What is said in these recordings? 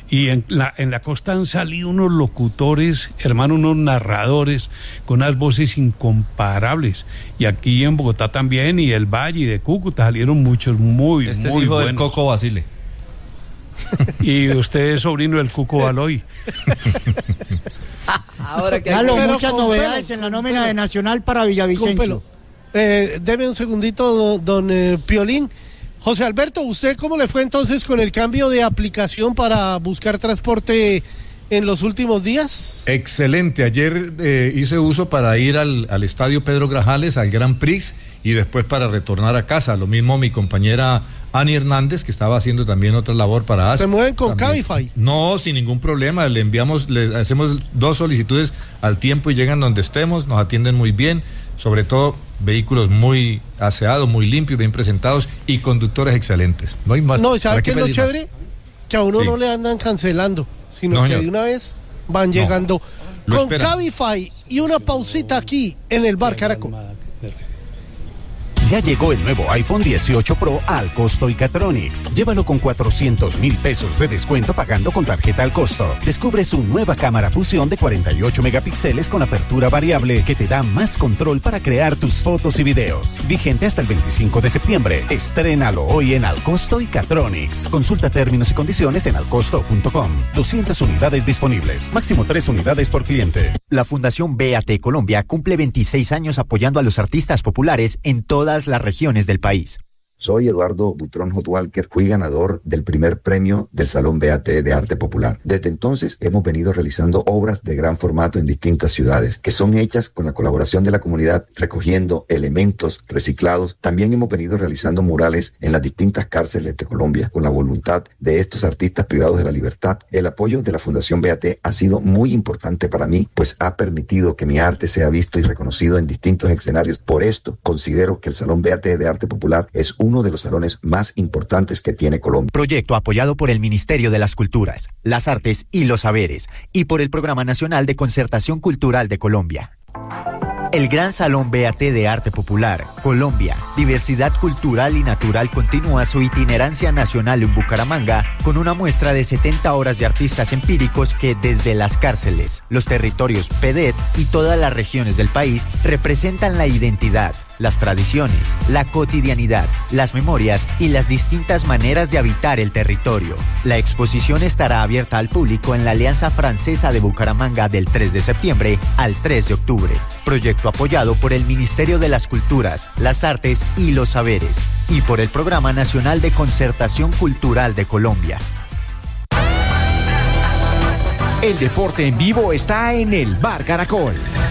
Y en la costa han salido unos locutores, hermano, unos narradores con unas voces incomparables. Y aquí en Bogotá también, y el Valle y de Cúcuta salieron muchos muy es muy hijo buenos. del Coco Basile. Y usted es sobrino del Cuco Baloy. Ahora que muchas novedades en la nómina de Nacional para Villavicencio. Deme un segundito, don Piolín. José Alberto, ¿usted cómo le fue entonces con el cambio de aplicación para buscar transporte en los últimos días? Excelente, ayer hice uso para ir al estadio Pedro Grajales, al Grand Prix, y después para retornar a casa. Lo mismo mi compañera Ani Hernández, que estaba haciendo también otra labor para ASA. ¿Se mueven con Cabify? No, sin ningún problema, le hacemos 2 solicitudes al tiempo y llegan donde estemos, nos atienden muy bien, sobre todo vehículos muy aseados, muy limpios, bien presentados y conductores excelentes. No hay más. No, ¿y sabe qué es lo chévere? Más? Que a uno no le andan cancelando, sino que de una vez van llegando con Cabify. Y una pausita aquí en el Bar Caracol. Ya llegó el nuevo iPhone 18 Pro al costo Icatronics. Llévalo con 400,000 pesos de descuento pagando con tarjeta al costo. Descubre su nueva cámara fusión de 48 megapíxeles con apertura variable que te da más control para crear tus fotos y videos. Vigente hasta el 25 de septiembre. Estrénalo hoy en Al Costo Icatronics. Consulta términos y condiciones en alcosto.com. 200 unidades disponibles. Máximo 3 unidades por cliente. La Fundación BAT Colombia cumple 26 años apoyando a los artistas populares en todas las regiones del país. Soy Eduardo Butrón Hotwalker, fui ganador del primer premio del Salón BAT de Arte Popular. Desde entonces hemos venido realizando obras de gran formato en distintas ciudades, que son hechas con la colaboración de la comunidad, recogiendo elementos reciclados. También hemos venido realizando murales en las distintas cárceles de Colombia, con la voluntad de estos artistas privados de la libertad. El apoyo de la Fundación BAT ha sido muy importante para mí, pues ha permitido que mi arte sea visto y reconocido en distintos escenarios. Por esto, considero que el Salón BAT de Arte Popular es uno de los salones más importantes que tiene Colombia. Proyecto apoyado por el Ministerio de las Culturas, las Artes y los Saberes y por el Programa Nacional de Concertación Cultural de Colombia. El Gran Salón BAT de Arte Popular, Colombia, Diversidad Cultural y Natural continúa su itinerancia nacional en Bucaramanga con una muestra de 70 horas de artistas empíricos que desde las cárceles, los territorios PEDET y todas las regiones del país representan la identidad, las tradiciones, la cotidianidad, las memorias y las distintas maneras de habitar el territorio. La exposición estará abierta al público en la Alianza Francesa de Bucaramanga del 3 de septiembre al 3 de octubre. Proyecto apoyado por el Ministerio de las Culturas, las Artes y los Saberes y por el Programa Nacional de Concertación Cultural de Colombia. El deporte en vivo está en el Bar Caracol.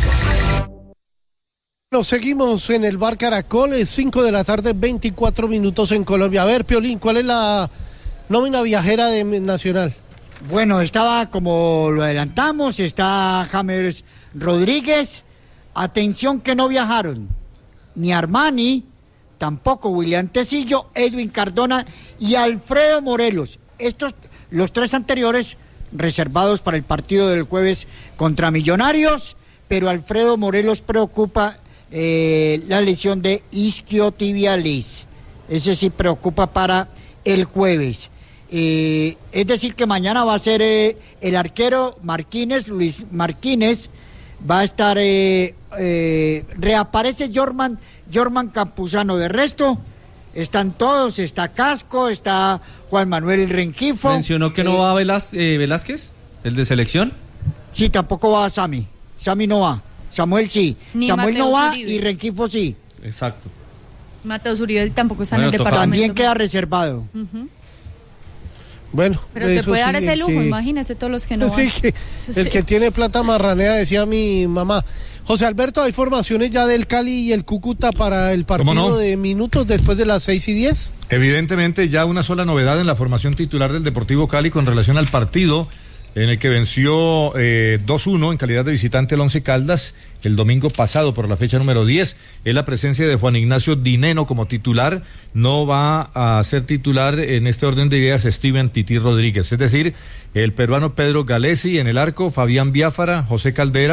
Nos seguimos en el Bar Caracol, es 5 de la tarde, 24 minutos en Colombia. A ver, Piolín, ¿cuál es la nómina viajera de Nacional? Bueno, estaba, como lo adelantamos, está James Rodríguez. Atención que no viajaron ni Armani, tampoco William Tecillo, Edwin Cardona y Alfredo Morelos. Estos, los 3 anteriores, reservados para el partido del jueves contra Millonarios, pero Alfredo Morelos preocupa la lesión de isquiotibialis. Ese sí preocupa para el jueves. Es decir que mañana va a ser el arquero Marquínez, Luis Marquínez, va a estar, reaparece Jorman Campuzano. De resto, están todos, está Casco, está Juan Manuel Rengifo. ¿Mencionó que no va Velázquez, el de selección? Sí, tampoco va Sammy no va, Samuel sí, ni Samuel Mateus no va Uribe. Y Rengifo sí. Exacto. Mateus Uribe tampoco está en el departamento. También queda reservado. Bueno, pero se puede dar ese lujo, imagínese todos los que no van. El que tiene plata marranea, decía mi mamá. José Alberto, ¿hay formaciones ya del Cali y el Cúcuta para el partido de minutos después de las 6:10? Evidentemente ya una sola novedad en la formación titular del Deportivo Cali con relación al partido en el que venció 2-1 en calidad de visitante al Once Caldas el domingo pasado por la fecha número 10, es la presencia de Juan Ignacio Dineno como titular. No va a ser titular en este orden de ideas Steven Tití Rodríguez, es decir, el peruano Pedro Galesi en el arco, Fabián Biafara, José Caldera,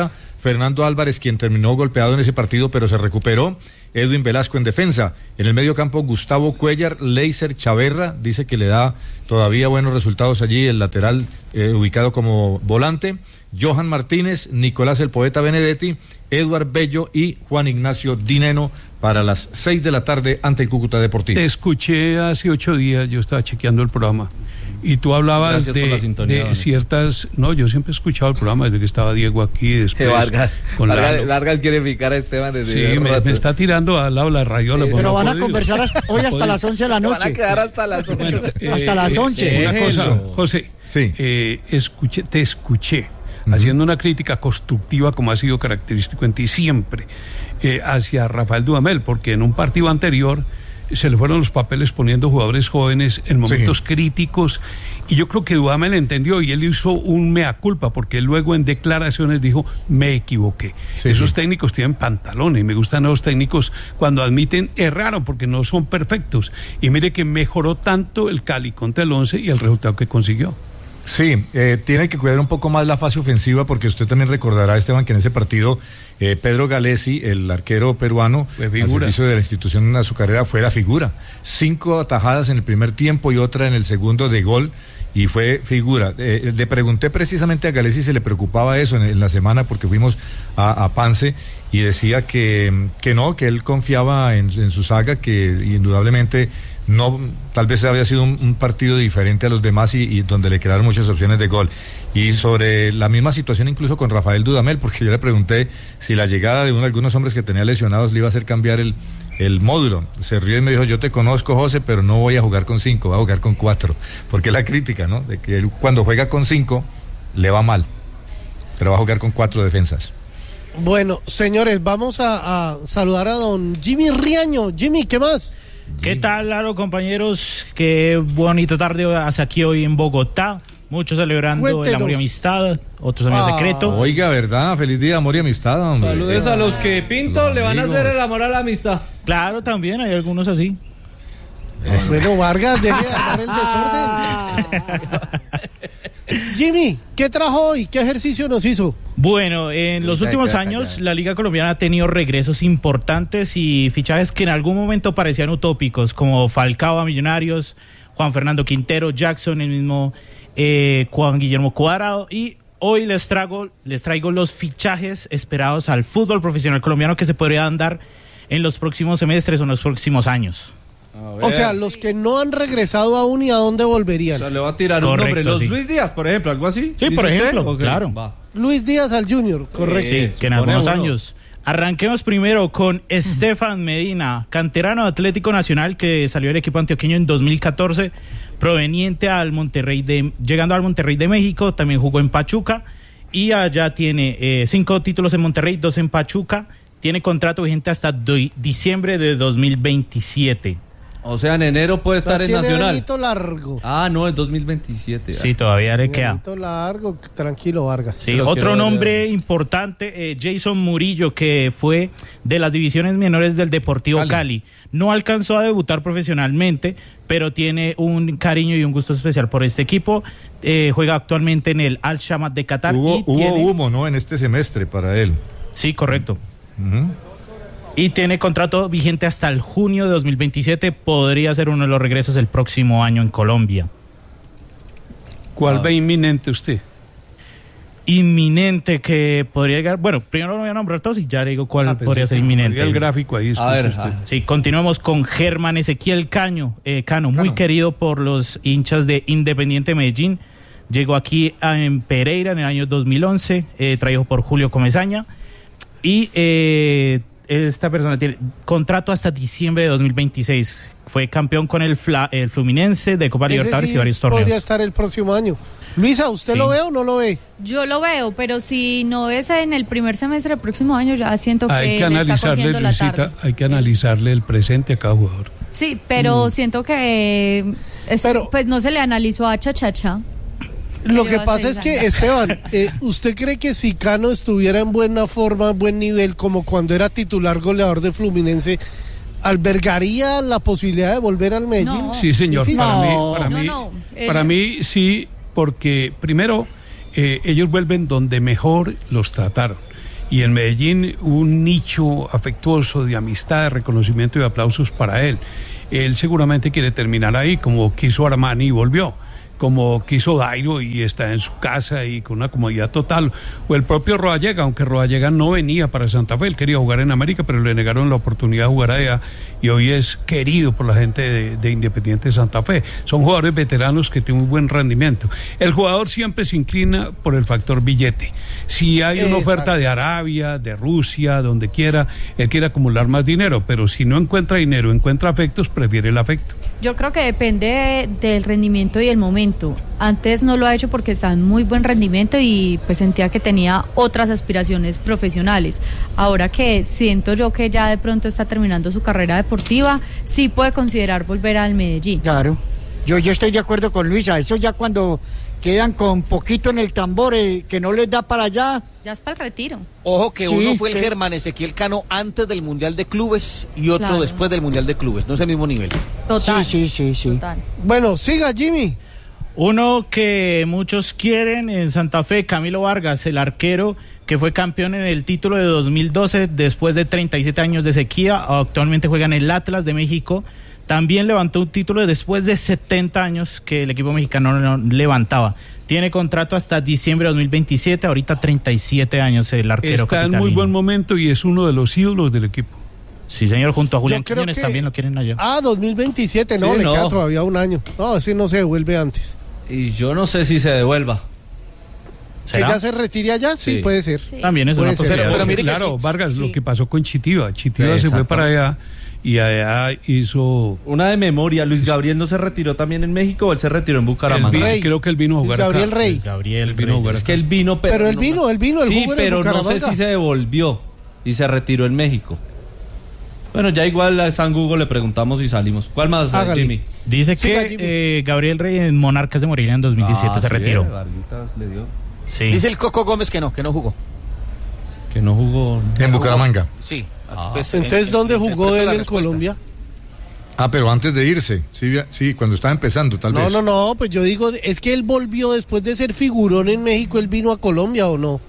Fernando Álvarez, quien terminó golpeado en ese partido, pero se recuperó. Edwin Velasco en defensa. En el medio campo, Gustavo Cuellar, Leiser Chaverra, dice que le da todavía buenos resultados allí, el lateral ubicado como volante. Johan Martínez, Nicolás el Poeta Benedetti, Eduard Bello y Juan Ignacio Dineno para las 6 de la tarde ante el Cúcuta Deportivo. Te escuché hace 8 días, yo estaba chequeando el programa, y tú hablabas de ciertas... No, yo siempre he escuchado el programa desde que estaba Diego aquí, después... Vargas quiere picar a Esteban desde... Sí, me está tirando al lado la radiola. Sí, pero van a conversar hoy hasta las 11 de la noche. Van a quedar hasta las 8. Bueno, hasta las 11. Una cosa, José, sí. Te escuché haciendo una crítica constructiva, como ha sido característico en ti siempre, hacia Rafael Dudamel, porque en un partido anterior se le fueron los papeles poniendo jugadores jóvenes en momentos críticos, y yo creo que Dudamel entendió y él hizo un mea culpa, porque él luego en declaraciones dijo: me equivoqué. Esos técnicos tienen pantalones, y me gustan los técnicos cuando admiten erraron, porque no son perfectos, y mire que mejoró tanto el Cali contra el Once y el resultado que consiguió. Sí, tiene que cuidar un poco más la fase ofensiva, porque usted también recordará, Esteban, que en ese partido Pedro Galesi, el arquero peruano, al servicio de la institución azucarera, fue la figura. 5 atajadas en el primer tiempo y otra en el segundo de gol, y fue figura. Le pregunté precisamente a Galesi si se le preocupaba eso en la semana, porque fuimos a Pance, y decía que no, que él confiaba en su saga, que indudablemente no, tal vez había sido un partido diferente a los demás y donde le crearon muchas opciones de gol. Y sobre la misma situación incluso con Rafael Dudamel, porque yo le pregunté si la llegada de algunos hombres que tenía lesionados le iba a hacer cambiar el módulo. Se rió y me dijo: yo te conozco, José, pero no voy a jugar con 5, voy a jugar con 4, porque es la crítica, ¿no? De que él, cuando juega con 5 le va mal, pero va a jugar con 4 defensas. Bueno, señores, vamos a saludar a don Jimmy Riaño. Jimmy, ¿qué más? ¿Qué tal, Laro, compañeros? Qué bonita tarde hace aquí hoy en Bogotá. Muchos celebrando el amor y amistad, otros amigos secreto. Oiga, ¿verdad? Feliz día, amor y amistad, hombre. Saludos a los que Pinto le van a hacer el amor a la amistad. Claro, también hay algunos así. Bueno, Vargas, deje de armar el desorden. Jimmy, ¿qué trajo hoy? ¿Qué ejercicio nos hizo? Bueno, en los últimos años la Liga Colombiana ha tenido regresos importantes y fichajes que en algún momento parecían utópicos, como Falcao a Millonarios, Juan Fernando Quintero, Jackson, el mismo Juan Guillermo Cuadrado, y hoy les traigo los fichajes esperados al fútbol profesional colombiano que se podrían dar en los próximos semestres o en los próximos años. O sea, los que no han regresado aún, y a dónde volverían. O sea, le va a tirar un nombre. Los Luis Díaz, por ejemplo, algo así. Sí, por ejemplo, okay. Claro. Va. Luis Díaz al Junior, correcto. Sí, que en algunos años. Arranquemos primero con Estefan Medina, canterano de Atlético Nacional, que salió del equipo antioqueño en 2014, proveniente llegando al Monterrey de México. También jugó en Pachuca y allá tiene 5 títulos en Monterrey, 2 en Pachuca. Tiene contrato vigente hasta diciembre de 2027. O sea, en enero puede estar en Nacional. Tiene largo. Ah, no, en 2027. Sí, todavía le queda. Largo, tranquilo, Vargas. Sí, otro nombre importante, Jason Murillo, que fue de las divisiones menores del Deportivo Cali. No alcanzó a debutar profesionalmente, pero tiene un cariño y un gusto especial por este equipo. Juega actualmente en el Al-Shamat de Qatar. Hubo humo, ¿no? En este semestre para él. Sí, correcto. Y tiene contrato vigente hasta el junio de 2027. Podría ser uno de los regresos el próximo año en Colombia. ¿Cuál ve inminente usted? Inminente que podría llegar... Bueno, primero lo voy a nombrar todos y ya le digo cuál podría ser inminente. El gráfico ahí. A ver, sí, continuemos con Germán Ezequiel Cano, muy querido por los hinchas de Independiente Medellín. Llegó aquí en Pereira en el año 2011, traído por Julio Comesaña. Y... esta persona tiene contrato hasta diciembre de 2026. Fue campeón con el Fluminense de Copa Libertadores y varios torneos. Podría estar el próximo año. Luisa, ¿usted lo ve o no lo ve? Yo lo veo, pero si no es en el primer semestre del próximo año, ya siento que hay que analizarle, Luisita, hay que analizarle el presente a cada jugador. Sí, pero siento que pues no se le analizó a Chachacha. Lo que pasa es que, Esteban, ¿usted cree que si Cano estuviera en buena forma, buen nivel, como cuando era titular goleador de Fluminense, albergaría la posibilidad de volver al Medellín? No. Sí, señor. Para mí sí, porque primero ellos vuelven donde mejor los trataron. Y en Medellín un nicho afectuoso de amistad, de reconocimiento y de aplausos para él. Él seguramente quiere terminar ahí, como quiso Armani y volvió, como quiso Dairo y está en su casa y con una comodidad total, o el propio Rodallega, aunque Rodallega no venía para Santa Fe, él quería jugar en América, pero le negaron la oportunidad de jugar allá, y hoy es querido por la gente de Independiente Santa Fe. Son jugadores veteranos que tienen un buen rendimiento. El jugador siempre se inclina por el factor billete. Si hay una oferta de Arabia, de Rusia, donde quiera, él quiere acumular más dinero, pero si no encuentra dinero, encuentra afectos, prefiere el afecto. Yo creo que depende del rendimiento y el momento. Antes no lo ha hecho porque está en muy buen rendimiento y pues sentía que tenía otras aspiraciones profesionales. Ahora que siento yo que ya de pronto está terminando su carrera deportiva, sí puede considerar volver al Medellín. Claro, yo estoy de acuerdo con Luisa, eso ya cuando quedan con poquito en el tambor, que no les da para allá. Ya es para el retiro. Ojo que sí, uno fue el Germán Ezequiel Cano antes del Mundial de Clubes y otro después del Mundial de Clubes, no es el mismo nivel. Total. Sí. Total. Bueno, siga Jimmy. Uno que muchos quieren en Santa Fe, Camilo Vargas, el arquero que fue campeón en el título de 2012 después de 37 años de sequía, actualmente juega en el Atlas de México. También levantó un título después de 70 años que el equipo mexicano no levantaba. Tiene contrato hasta diciembre de 2027, ahorita 37 años el arquero Está capitalino. en muy buen momento y es uno de los ídolos del equipo. Sí, señor, junto a Julián Quiñones también lo quieren allá. 2027, no, le queda todavía un año. No, ese no se devuelve antes. Y yo no sé si se devuelva. ¿Será? ¿Que ya se retire allá? Sí, puede ser. Sí. También es una posibilidad. Pero mire claro, Vargas, lo que pasó con Chitiva se fue para allá y allá hizo... Una de memoria, Luis Gabriel no se retiró también en México, o él se retiró en Bucaramanga. Creo que él vino a jugar Gabriel acá. Rey. Gabriel vino a jugar es que él vino, pero él vino, el sí, pero no sé si se devolvió y se retiró en México. Bueno, ya igual a San Google le preguntamos y salimos. ¿Cuál más, Jimmy? Dice que Gabriel Rey en Monarcas de Morelia en 2017 se retiró. Le dio. Sí. Dice el Coco Gómez que no jugó. Que no jugó. En Bucaramanga. Sí. Pues, entonces, ¿dónde jugó él en Colombia? Pero antes de irse, sí, cuando estaba empezando, tal vez. No, pues yo digo, es que él volvió después de ser figurón en México, ¿él vino a Colombia o no?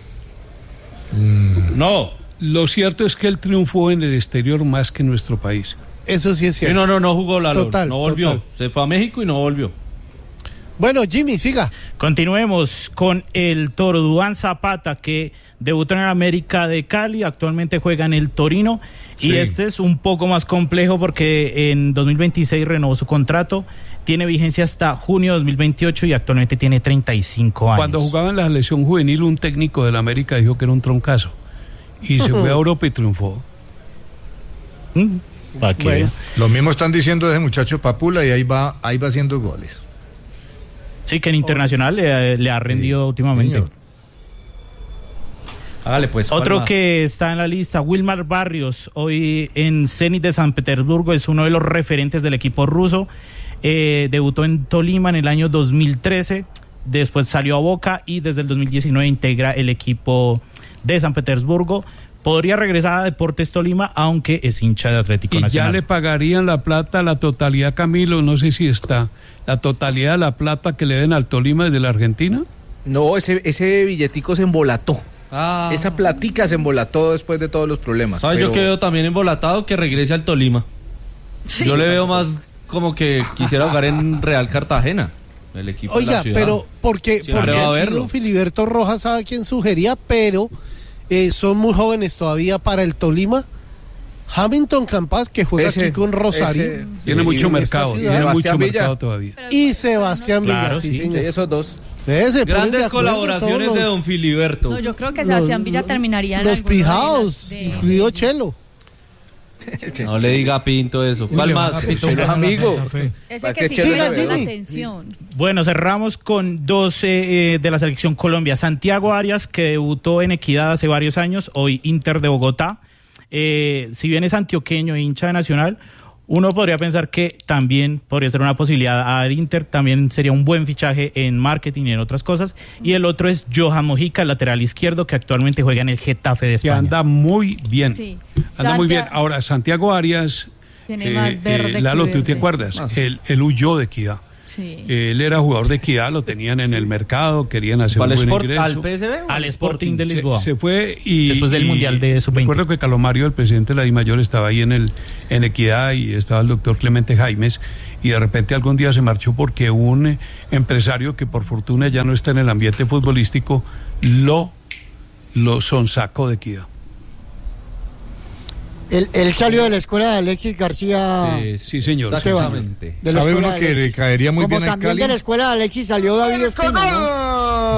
No. Lo cierto es que él triunfó en el exterior más que en nuestro país. Eso sí es cierto. No jugó Lalo, no volvió. Total. Se fue a México y no volvió. Bueno, Jimmy, siga. Continuemos con el Toro Duván Zapata, que debutó en el América de Cali, actualmente juega en el Torino, y este es un poco más complejo porque en 2026 renovó su contrato, tiene vigencia hasta junio de 2028 y actualmente tiene 35 años. Cuando jugaba en la selección juvenil, un técnico del América dijo que era un troncazo, y se fue a Europa y triunfó. Bueno. Lo mismo están diciendo de ese muchacho Papula y ahí va haciendo goles. Sí, que en Internacional le ha rendido últimamente. Señor. Hágale pues. Otro que está en la lista, Wilmar Barrios, hoy en Zenit de San Petersburgo, es uno de los referentes del equipo ruso. Debutó en Tolima en el año 2013, después salió a Boca y desde el 2019 integra el equipo de San Petersburgo. Podría regresar a Deportes Tolima, aunque es hincha de Atlético Nacional. Y ya le pagarían la plata, la totalidad, Camilo, no sé si está, la totalidad de la plata que le den al Tolima desde la Argentina. No, ese billetico se embolató. Esa platica se embolató después de todos los problemas. Yo quedo también embolatado que regrese al Tolima. Sí. Yo le veo más como que quisiera jugar en Real Cartagena, el equipo de la ciudad. Pero porque don Filiberto Rojas sabe quién sugería, pero son muy jóvenes todavía para el Tolima. Hamilton Campas, que juega aquí con Rosario. Tiene mucho mercado, mercado todavía. Y Sebastián Villa, sí, señor. Sí, esos dos. Grandes colaboraciones de don Filiberto. No, yo creo que Sebastián Villa terminaría en los pijados, incluido Chelo. No le diga a Pinto eso. ¿Cuál más? Chelo es amigo. Ese que sí me llama la atención. Bueno, cerramos con 12 de la selección Colombia. Santiago Arias, que debutó en Equidad hace varios años, hoy Inter de Bogotá. Si bien es antioqueño e hincha de Nacional, uno podría pensar que también podría ser una posibilidad al Inter, también sería un buen fichaje en marketing y en otras cosas. Y el otro es Johan Mojica, lateral izquierdo, que actualmente juega en el Getafe de España. Que anda muy bien. Sí. Anda muy bien. Ahora, Santiago Arias, tiene más verde Lalo, ¿tú te acuerdas? Él huyó de Equidad. Sí. Él era jugador de Equidad, lo tenían en el mercado, querían hacer un buen ingreso. ¿Al PSV? Al Sporting de Lisboa. Se fue y... Después del Mundial de Sub-20. Recuerdo que Calomario, el presidente de la DIMAYOR, estaba ahí en Equidad y estaba el doctor Clemente Jaimes, y de repente algún día se marchó porque un empresario que por fortuna ya no está en el ambiente futbolístico lo sonsacó de Equidad. Él salió de la escuela de Alexis García. Sí, señor. Exactamente. ¿Sabe uno que le caería muy bien al Cali? También de la escuela de Alexis salió David Espina, ¿no?